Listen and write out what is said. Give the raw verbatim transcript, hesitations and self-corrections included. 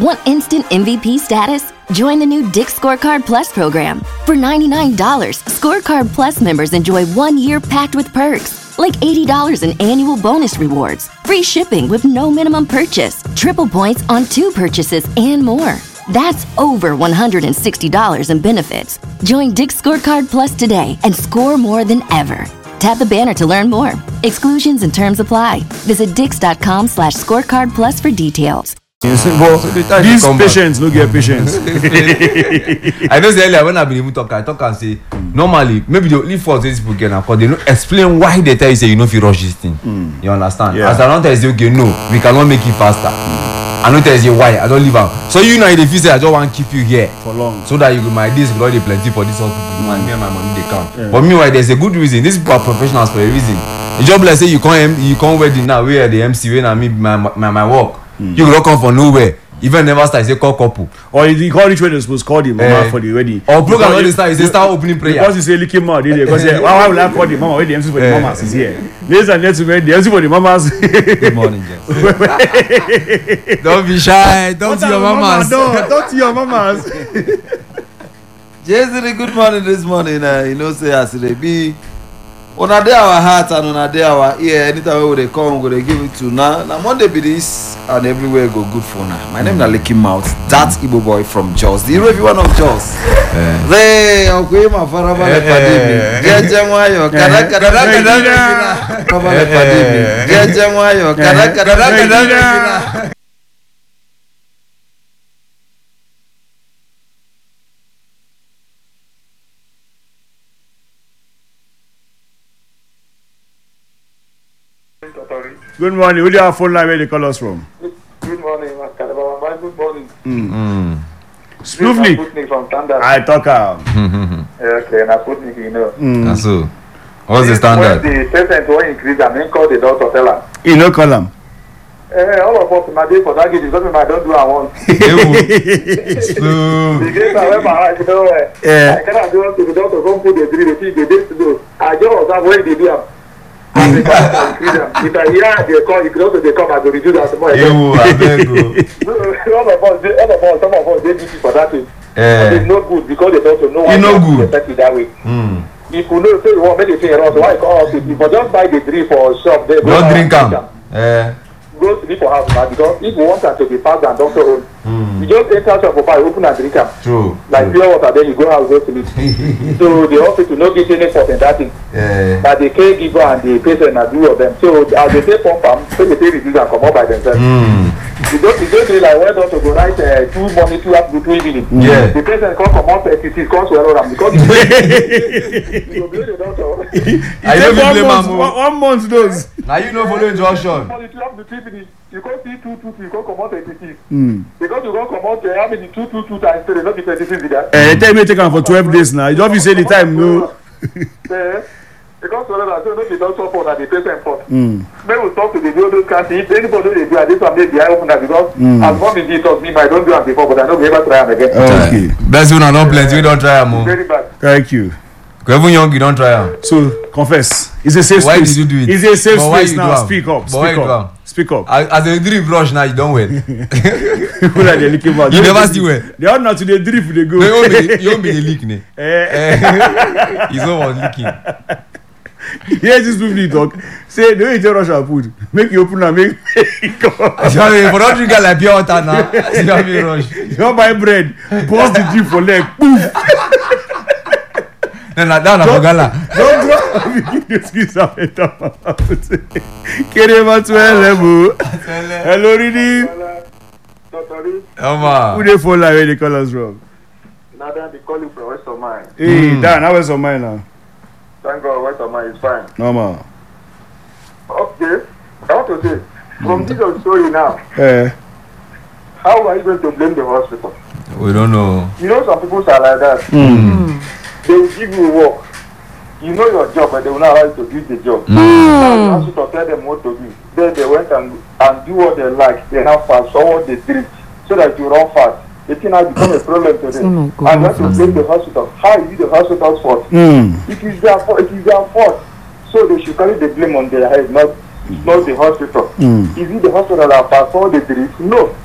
Want instant M V P status? Join the new Dick's Scorecard Plus program. For ninety-nine dollars, Scorecard Plus members enjoy one year packed with perks, like eighty dollars in annual bonus rewards, free shipping with no minimum purchase, triple points on two purchases, and more. That's over one hundred sixty dollars in benefits. Join Dick's Scorecard Plus today and score more than ever. Tap the banner to learn more. Exclusions and terms apply. Visit dix.com slash scorecard plus for details. These patients no get patience. I know say earlier when I been even talk, I talk and say mm. normally maybe the only fault these people get because they don't explain why they tell you say you know if you rush this thing. Mm. You understand? Yeah. As I don't tell you okay no, we cannot make it faster. Mm. I don't tell you why I don't leave out. So you know if you say I just want to keep you here for long, so that you my this already plenty for this hospital. Mm. Me and my money they count. Yeah. But meanwhile there's a good reason. These people are professionals for a reason. The job like say you can't you can't wedding now where the M C when I mean my my my work. Mm. You don't come from nowhere. Even never start, say call couple. Or you call each one supposed to call the mama uh, for the wedding. Or program when they start, you say start opening prayer. Because you say licking mouth, because why will I call the mama when the M C for the mamas is here? Ladies and gentlemen, the M C for the mamas. Good morning, Jess. Don't be shy. Don't to your mamas. Don't talk to your mamas. Jess, good morning this morning. Uh, you know, say as they be. On a day our heart and on a day our ear, anytime we they come, we they give it to now. Now Monday be this and everywhere go good for now. My name is Licking Mouth. That's Igbo boy from Jos. The review one of Jos. Hey, okay, my father, my paddy. Get Jamayo, kada kada kada kada. Father, paddy. Get Jamayo, kada kada kada kada. Good morning. Who do you have phone line where they call us from? Good morning, Master. Good morning. Mm. Sputnik. Sputnik from Standard. I talk out. Okay, now Sputnik, you know. Mm. That's so. What's the standard? When the patient will increase, I mean, call the doctor, tell her. You know, call him. Eh, all of us, my day for that gate, because I don't do I want. So. Because I went my you know, I cannot do it to the doctor, come put the three, the three, the days to do. I just was that way they do. If I hear they call, if also they come, I will reduce that more. You, I beg you. All of us, all of us, some of us, they do for that thing. But it's not good because they don't know why they affect it that way. Mm. If you know, say you want make the thing around, so why call us? If you just buy the drink for shop, they don't drink them. Eh. Go sleep for house now because if you want that to be fast and doctor own, mm. you just enter shop for buy, open and drink them. True. Like pure water, then you go out, go sleep. So the hospital no get any fault in that thing. Yeah. But the caregiver and the patient are do of them. So as they say pump them, so they say reduce and come up by themselves. Mm. You don't you don't really like when doctor go write uh, two morning, two afternoon, two evening. Yeah. The patient come come up thirty-six, come swallow them because you go blame the doctor. I don't blame month, one, one month those. Now you know follow instruction. You can't see two two two, you can't come out thirty-six. Mm. Because you can't come out uh, how many two two two times three, not be thirty-six with that. Eh, tell me take them for twelve days now. You don't say the time no. Eh, because so that so no be doctor for that the patient for. Mm. Maybe we talk to the other country. If anybody they do this one, maybe I open that because mm. as mom is talk me, I don't do it before, but I don't ever try them again. Okay. Best one, I don't plenty. We don't try them. Very bad. Thank you. Even young, you don't try them. So confess. It's a safe why space. Did you do it? It's a safe but space now. Speak up. Speak up. Speak up. As a drip rush now, you don't win. People like they licking mouth. You never see where. They are not to the drip. They go. You won't be the leak, ne? He's not one leaking. Yes, this people talk. Say the way you rush and food, make you open and make it come. For not drink like pure water now. You have me rush. You want buy bread, bust the drip for leg, poof. No, no, no, no, Gala. Don't drop. Give the skills up and down. Kerema to level. Hello, Ridi. Oma. Who they phone line where they call us from? Now they call you from West of Mine. Hey, mm. Dan, how West of Mine now? Thank God, West of Mine is fine. Normal. Okay. I want to say, from mm. this story now, eh. how are you going to blame the hospital? We don't know. You know, some people are like that. Mm. They will give you work. You know your job, but they will not allow you to do the job. Mm. Now you have to tell them what to do. Then they went and, and do what they like. They have fast forward the drip so that you run fast. The thing has become a problem to them. Oh God, and you have to blame the hospital. How is it the hospital's fault? Mm. It is their fault. It is their fault. So they should carry the blame on their head, not not the hospital. Mm. Is it the hospital that fast forward the drip? No.